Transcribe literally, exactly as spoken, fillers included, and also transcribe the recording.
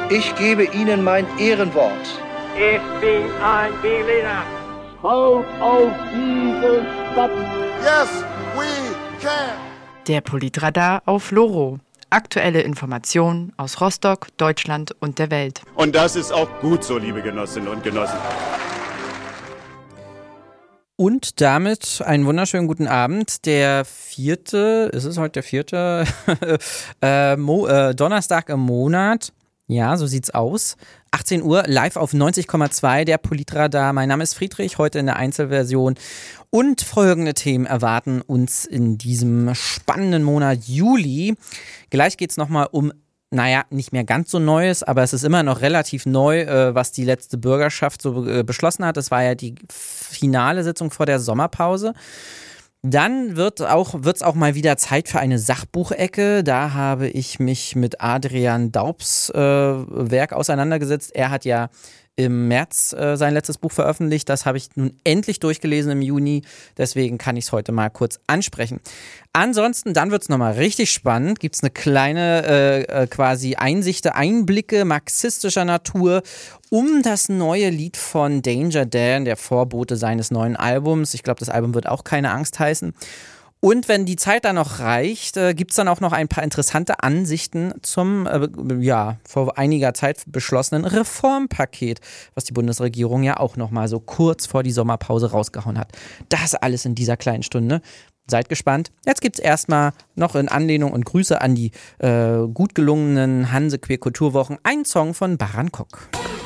Ich gebe Ihnen mein Ehrenwort. Ich bin ein Berliner. Haut auf diese Stadt. Yes, we can. Der Politradar auf Loro. Aktuelle Informationen aus Rostock, Deutschland und der Welt. Und das ist auch gut so, liebe Genossinnen und Genossen. Und damit einen wunderschönen guten Abend. Der vierte, ist es heute der vierte? äh, Mo, äh, Donnerstag im Monat. Ja, so sieht's aus. achtzehn Uhr, live auf neunzig Komma zwei, der Politradar. Mein Name ist Friedrich, heute in der Einzelversion. Und folgende Themen erwarten uns in diesem spannenden Monat Juli. Gleich geht's nochmal um, naja, nicht mehr ganz so Neues, aber es ist immer noch relativ neu, äh, was die letzte Bürgerschaft so äh, beschlossen hat. Das war ja die finale Sitzung vor der Sommerpause. Dann wird auch, wird's auch mal wieder Zeit für eine Sachbuchecke. Da habe ich mich mit Adrian Daubs äh, Werk auseinandergesetzt. Er hat ja im März äh, sein letztes Buch veröffentlicht. Das habe ich nun endlich durchgelesen im Juni. Deswegen kann ich es heute mal kurz ansprechen. Ansonsten, dann wird es nochmal richtig spannend. Gibt es eine kleine äh, quasi Einsichte, Einblicke marxistischer Natur um das neue Lied von Danger Dan, der Vorbote seines neuen Albums. Ich glaube, das Album wird auch keine Angst heißen. Und wenn die Zeit dann noch reicht, äh, gibt es dann auch noch ein paar interessante Ansichten zum, äh, ja, vor einiger Zeit beschlossenen Reformpaket, was die Bundesregierung ja auch noch mal so kurz vor die Sommerpause rausgehauen hat. Das alles in dieser kleinen Stunde. Seid gespannt. Jetzt gibt es erstmal noch in Anlehnung und Grüße an die äh, gut gelungenen Hanse Queer Kulturwochen einen Song von Baran Kok.